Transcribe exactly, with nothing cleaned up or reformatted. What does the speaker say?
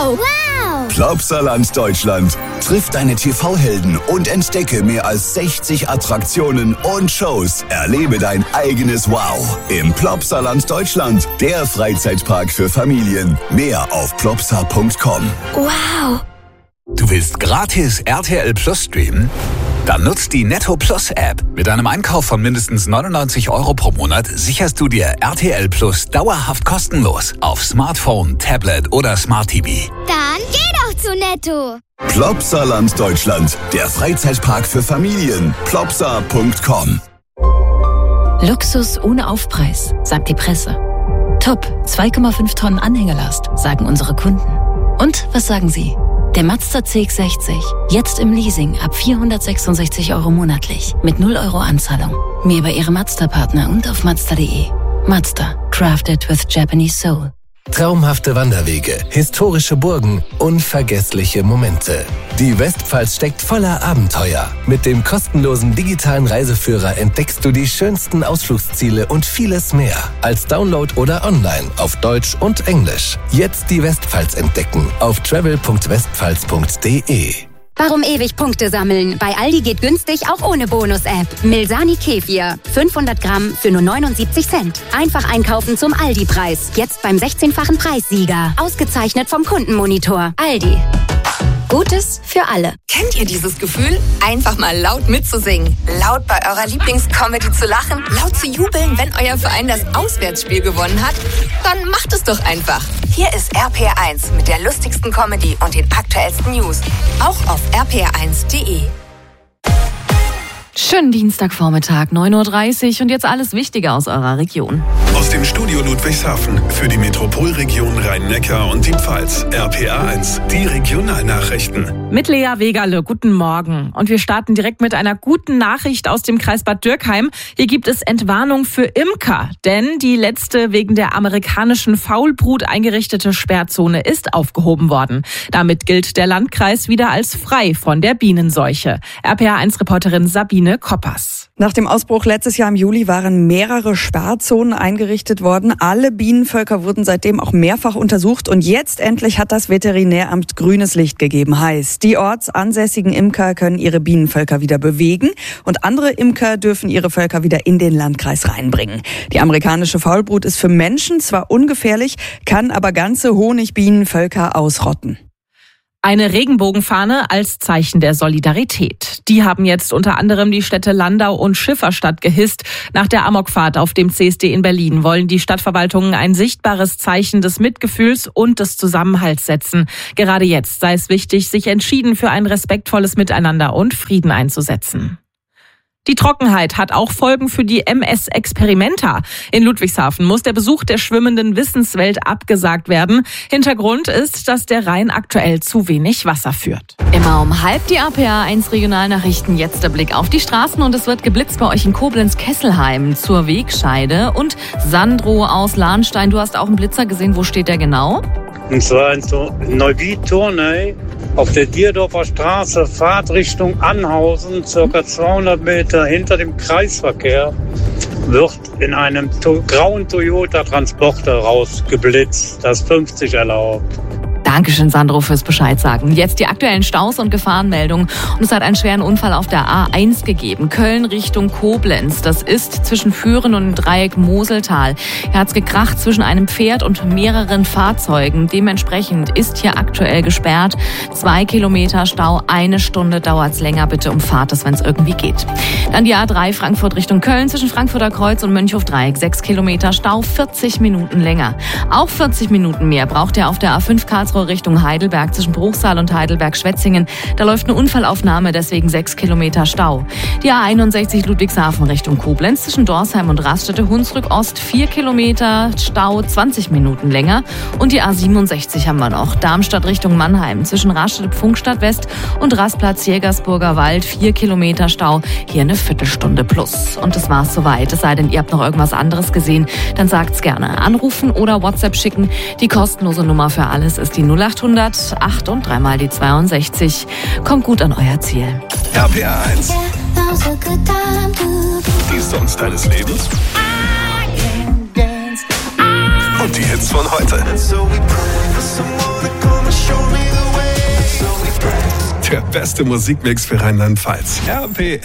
Wow! Wow! Plopsaland Deutschland. Triff deine T V-Helden und entdecke mehr als sechzig Attraktionen und Shows. Erlebe dein eigenes Wow im Plopsaland Deutschland. Der Freizeitpark für Familien. Mehr auf plopsa punkt com. Wow! Du willst gratis R T L Plus streamen? Dann nutzt die Netto Plus App. Mit einem Einkauf von mindestens neunundneunzig Euro pro Monat sicherst du dir R T L Plus dauerhaft kostenlos auf Smartphone, Tablet oder Smart T V. Dann geh doch zu Netto. Plopsaland Deutschland. Der Freizeitpark für Familien. plopsa punkt com. Luxus ohne Aufpreis, sagt die Presse. Top, zwei Komma fünf Tonnen Anhängelast, sagen unsere Kunden. Und was sagen Sie? Der Mazda C X sechzig, jetzt im Leasing ab vierhundertsechsundsechzig Euro monatlich, mit null Euro Anzahlung. Mehr bei Ihrem Mazda-Partner und auf mazda punkt de. Mazda, crafted with Japanese soul. Traumhafte Wanderwege, historische Burgen, unvergessliche Momente. Die Westpfalz steckt voller Abenteuer. Mit dem kostenlosen digitalen Reiseführer entdeckst du die schönsten Ausflugsziele und vieles mehr. Als Download oder online auf Deutsch und Englisch. Jetzt die Westpfalz entdecken auf travel punkt westpfalz punkt de. Warum ewig Punkte sammeln? Bei Aldi geht günstig auch ohne Bonus-App. Milsani Kefir. fünfhundert Gramm für nur neunundsiebzig Cent. Einfach einkaufen zum Aldi-Preis. Jetzt beim sechzehnfachen Preissieger. Ausgezeichnet vom Kundenmonitor. Aldi. Gutes für alle. Kennt ihr dieses Gefühl? Einfach mal laut mitzusingen. Laut bei eurer Lieblingscomedy zu lachen. Laut zu jubeln, wenn euer Verein das Auswärtsspiel gewonnen hat. Dann macht es doch einfach. Hier ist R P R eins mit der lustigsten Comedy und den aktuellsten News. Auch auf r p r eins punkt de. Schönen Dienstagvormittag, neun Uhr dreißig und jetzt alles Wichtige aus eurer Region. Aus dem Studio Ludwigshafen für die Metropolregion Rhein-Neckar und die Pfalz. R P R eins, die Regionalnachrichten. Mit Lea Wegerle, guten Morgen. Und wir starten direkt mit einer guten Nachricht aus dem Kreis Bad Dürkheim. Hier gibt es Entwarnung für Imker, denn die letzte wegen der amerikanischen Faulbrut eingerichtete Sperrzone ist aufgehoben worden. Damit gilt der Landkreis wieder als frei von der Bienenseuche. R P R eins Reporterin Sabine Koppers. Nach dem Ausbruch letztes Jahr im Juli waren mehrere Sperrzonen eingerichtet worden. Alle Bienenvölker wurden seitdem auch mehrfach untersucht und jetzt endlich hat das Veterinäramt grünes Licht gegeben. Heißt, die ortsansässigen Imker können ihre Bienenvölker wieder bewegen und andere Imker dürfen ihre Völker wieder in den Landkreis reinbringen. Die amerikanische Faulbrut ist für Menschen zwar ungefährlich, kann aber ganze Honigbienenvölker ausrotten. Eine Regenbogenfahne als Zeichen der Solidarität. Die haben jetzt unter anderem die Städte Landau und Schifferstadt gehisst. Nach der Amokfahrt auf dem C S D in Berlin wollen die Stadtverwaltungen ein sichtbares Zeichen des Mitgefühls und des Zusammenhalts setzen. Gerade jetzt sei es wichtig, sich entschieden für ein respektvolles Miteinander und Frieden einzusetzen. Die Trockenheit hat auch Folgen für die M S Experimenta. In Ludwigshafen muss der Besuch der schwimmenden Wissenswelt abgesagt werden. Hintergrund ist, dass der Rhein aktuell zu wenig Wasser führt. Immer um halb die R P R eins Regionalnachrichten. Jetzt der Blick auf die Straßen und es wird geblitzt bei euch in Koblenz-Kesselheim zur Wegscheide. Und Sandro aus Lahnstein, du hast auch einen Blitzer gesehen. Wo steht der genau? Und zwar in Neuwied-Turney auf der Dierdorfer Straße, Fahrtrichtung Anhausen, circa zweihundert Meter hinter dem Kreisverkehr, wird in einem to- grauen Toyota-Transporter rausgeblitzt. Das ist fünfzig erlaubt. Dankeschön, Sandro, fürs Bescheid sagen. Jetzt die aktuellen Staus und Gefahrenmeldungen. Und es hat einen schweren Unfall auf der A eins gegeben. Köln Richtung Koblenz. Das ist zwischen Führen und dem Dreieck Moseltal. Hier hat's gekracht zwischen einem Pferd und mehreren Fahrzeugen. Dementsprechend ist hier aktuell gesperrt. Zwei Kilometer Stau, eine Stunde dauert's länger. Bitte umfahrt es, wenn es irgendwie geht. Dann die A drei Frankfurt Richtung Köln zwischen Frankfurter Kreuz und Mönchhof-Dreieck. Sechs Kilometer Stau, vierzig Minuten länger. Auch vierzig Minuten mehr braucht er auf der A fünf Karlsruhe Richtung Heidelberg zwischen Bruchsal und Heidelberg-Schwetzingen. Da läuft eine Unfallaufnahme, deswegen sechs Kilometer Stau. Die A einundsechzig Ludwigshafen Richtung Koblenz zwischen Dorsheim und Raststätte-Hunsrück Ost. vier Kilometer Stau, zwanzig Minuten länger. Und die A siebenundsechzig haben wir noch. Darmstadt Richtung Mannheim zwischen Raststätte-Pfungstadt West und Rastplatz Jägersburger Wald. vier Kilometer Stau, hier eine Viertelstunde plus. Und das war's soweit. Es sei denn, ihr habt noch irgendwas anderes gesehen, dann sagt's gerne. Anrufen oder WhatsApp schicken. Die kostenlose Nummer für alles ist die null achthundert acht und dreimal die zweiundsechzig. Kommt gut an euer Ziel. R P R eins. Die Songs deines Lebens. Und die Hits von heute. Der beste Musikmix für Rheinland-Pfalz. R P